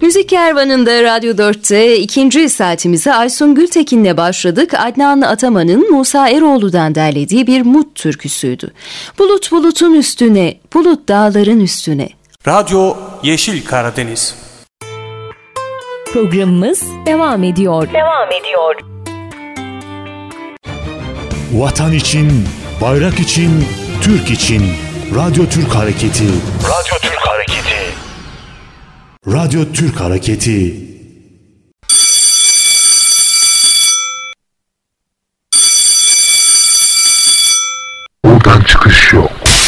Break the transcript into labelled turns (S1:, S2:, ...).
S1: Müzik Kervanı'nda Radyo 4'te ikinci saatimize Aysun Gültekin'le başladık. Adnan Ataman'ın Musa Eroğlu'dan derlediği bir Mut türküsüydü. Bulut bulutun üstüne, bulut dağların üstüne.
S2: Radyo Yeşil Karadeniz.
S3: Programımız devam ediyor.
S4: Vatan için, bayrak için, Türk için. Radyo Türk Hareketi. Radyo Türk Hareketi.